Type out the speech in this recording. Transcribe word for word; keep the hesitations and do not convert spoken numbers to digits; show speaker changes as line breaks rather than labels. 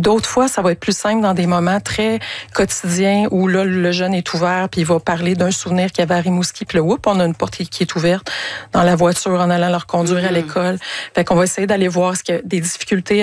d'autres fois, ça va être plus simple dans des moments très quotidiens où là, le jeune est ouvert puis il va parler d'un souvenir qu'il y avait à Rimouski. Puis là, whoop, on a une porte qui est ouverte dans la voiture en allant leur conduire mmh. à l'école. Fait qu'on va essayer d'aller voir ce qu'il y a des difficultés